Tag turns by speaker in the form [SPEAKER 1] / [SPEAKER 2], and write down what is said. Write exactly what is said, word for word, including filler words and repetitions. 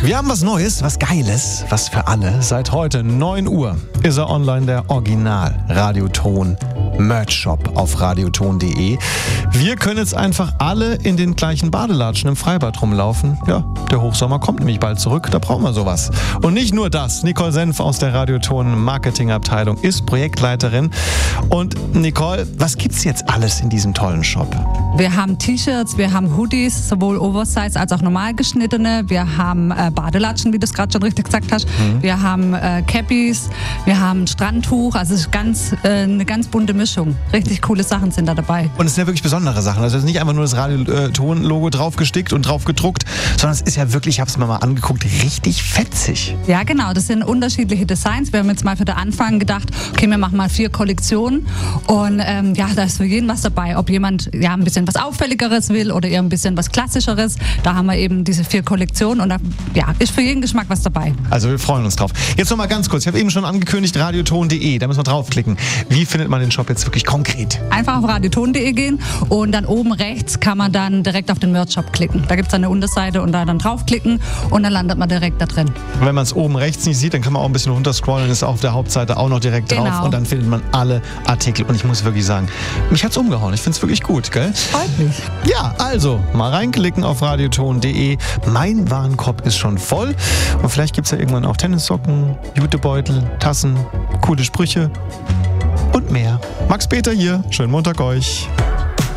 [SPEAKER 1] Wir haben was Neues, was Geiles, was für alle. Seit heute neun Uhr ist er online, der Original Radioton Merch-Shop auf radioton punkt de. Wir können jetzt einfach alle in den gleichen Badelatschen im Freibad rumlaufen. Ja, der Hochsommer kommt nämlich bald zurück, da brauchen wir sowas. Und nicht nur das, Nicole Senf aus der Radioton Marketingabteilung ist Projektleiterin. Und Nicole, was gibt's jetzt alles in diesem tollen Shop?
[SPEAKER 2] Wir haben T-Shirts, wir haben Hoodies, sowohl Oversize als auch normal geschnittene. Wir haben äh, Badelatschen, wie du es gerade schon richtig gesagt hast. Mhm. Wir haben äh, Cappies, wir haben ein Strandtuch. Also es ist ganz, äh, eine ganz bunte Mischung. Richtig coole Sachen sind da dabei.
[SPEAKER 1] Und es sind ja wirklich besondere Sachen. Also es ist nicht einfach nur das Radioton-Logo draufgestickt und drauf gedruckt, sondern es ist ja wirklich, ich habe es mir mal angeguckt, richtig fetzig.
[SPEAKER 2] Ja, genau. Das sind unterschiedliche Designs. Wir haben jetzt mal für den Anfang gedacht, okay, wir machen mal vier Kollektionen. Und ähm, ja, da ist für jeden was dabei. Ob jemand ja ein bisschen was Auffälligeres will oder eher ein bisschen was Klassischeres. Da haben wir eben diese vier Kollektionen und da ja, ist für jeden Geschmack was dabei.
[SPEAKER 1] Also wir freuen uns drauf. Jetzt noch mal ganz kurz. Ich habe eben schon angekündigt, radioton punkt de. Da müssen wir draufklicken. Wie findet man den Shop jetzt wirklich konkret?
[SPEAKER 2] Einfach auf radioton punkt de gehen und dann oben rechts kann man dann direkt auf den Merch-Shop klicken. Da gibt es eine Unterseite und da dann draufklicken und dann landet man direkt da drin.
[SPEAKER 1] Und wenn man es oben rechts nicht sieht, dann kann man auch ein bisschen runterscrollen, ist auf der Hauptseite auch noch direkt drauf
[SPEAKER 2] Genau.
[SPEAKER 1] und dann findet man alle Artikel. Und ich muss wirklich sagen, mich hat's umgehauen. Ich finde es wirklich gut, gell?
[SPEAKER 2] Freut mich.
[SPEAKER 1] Ja, also mal reinklicken auf radioton punkt de. Mein Warenkorb ist schon voll und vielleicht gibt es ja irgendwann auch Tennissocken, Jutebeutel, Tassen, coole Sprüche und mehr. Max Peter hier, schönen Montag euch.